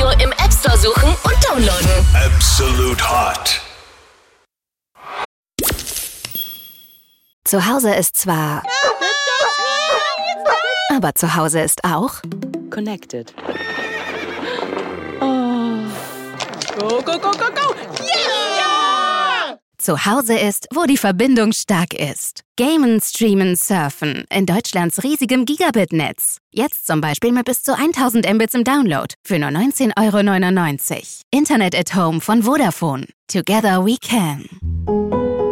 Nur im App Store suchen und downloaden. Absolute Hot. Zu Hause ist zwar... Aber zu Hause ist auch... Connected. Go, go, go, go, go! Yeah! Zu Hause ist, wo die Verbindung stark ist. Gamen, streamen, surfen. In Deutschlands riesigem Gigabit-Netz. Jetzt zum Beispiel mit bis zu 1000 Mbits im Download. Für nur 19,99 €. Internet at Home von Vodafone. Together we can.